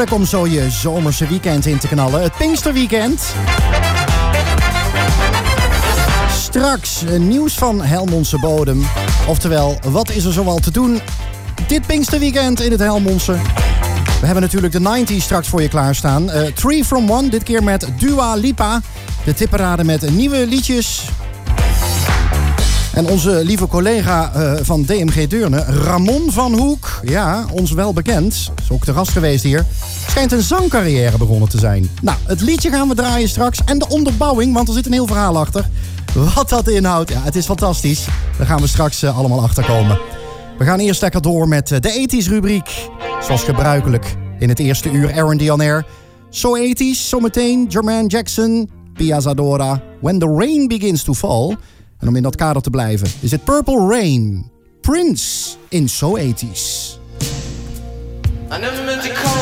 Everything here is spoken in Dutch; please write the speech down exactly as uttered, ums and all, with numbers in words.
heerlijk om zo je zomerse weekend in te knallen. Het Pinksterweekend. Straks nieuws van Helmondse bodem. Oftewel, wat is er zoal te doen dit Pinksterweekend in het Helmondse? We hebben natuurlijk de negentig straks voor je klaarstaan. Uh, Three from One, dit keer met Dua Lipa. De tipparade met nieuwe liedjes. En onze lieve collega uh, van D M G Deurne, Ramon van Hoek. Ja, ons wel bekend. Is ook te gast geweest hier. Schijnt een zangcarrière begonnen te zijn. Nou, het liedje gaan we draaien straks. En de onderbouwing, want er zit een heel verhaal achter. Wat dat inhoudt, ja, het is fantastisch. Daar gaan we straks uh, allemaal achter komen. We gaan eerst lekker door met uh, de ethisch rubriek. Zoals gebruikelijk in het eerste uur R and D on Air. Zo ethisch, zometeen Jermaine Jackson, Pia Zadora, When the Rain Begins to Fall. En om in dat kader te blijven, is het Purple Rain. Prince in So ethisch. I never meant to call